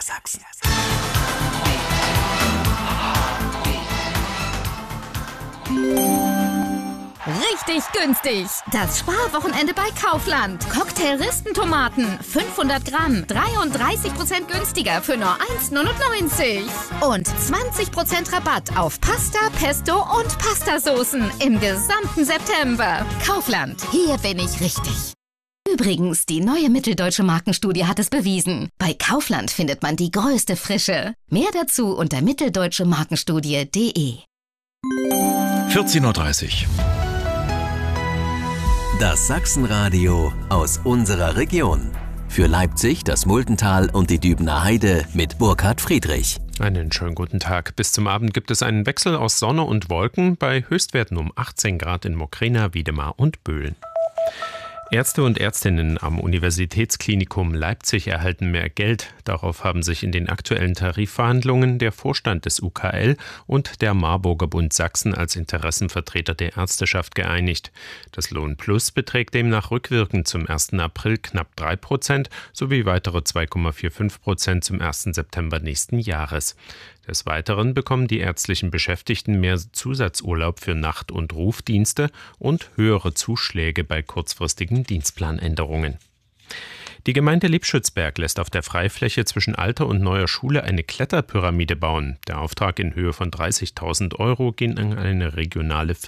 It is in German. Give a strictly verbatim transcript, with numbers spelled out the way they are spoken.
Niedersachsen. Richtig günstig. Das Sparwochenende bei Kaufland. Cocktail-Ristentomaten. fünfhundert Gramm. dreiunddreißig Prozent günstiger für nur eins Komma neunundneunzig. Und zwanzig Prozent Rabatt auf Pasta, Pesto und Pastasoßen im gesamten September. Kaufland. Hier bin ich richtig. Übrigens, die neue Mitteldeutsche Markenstudie hat es bewiesen. Bei Kaufland findet man die größte Frische. Mehr dazu unter mitteldeutschemarkenstudie punkt de. vierzehn Uhr dreißig. Das Sachsenradio aus unserer Region. Für Leipzig, das Muldental und die Dübener Heide mit Burkhard Friedrich. Einen schönen guten Tag. Bis zum Abend gibt es einen Wechsel aus Sonne und Wolken bei Höchstwerten um achtzehn Grad in Mokrena, Wiedemar und Böhlen. Ärzte und Ärztinnen am Universitätsklinikum Leipzig erhalten mehr Geld. Darauf haben sich in den aktuellen Tarifverhandlungen der Vorstand des U K L und der Marburger Bund Sachsen als Interessenvertreter der Ärzteschaft geeinigt. Das Lohnplus beträgt demnach rückwirkend zum ersten April knapp drei Prozent sowie weitere zwei Komma fünfundvierzig Prozent zum ersten September nächsten Jahres. Des Weiteren bekommen die ärztlichen Beschäftigten mehr Zusatzurlaub für Nacht- und Rufdienste und höhere Zuschläge bei kurzfristigen Dienstplanänderungen. Die Gemeinde Lippschützberg lässt auf der Freifläche zwischen alter und neuer Schule eine Kletterpyramide bauen. Der Auftrag in Höhe von dreißigtausend Euro ging an eine regionale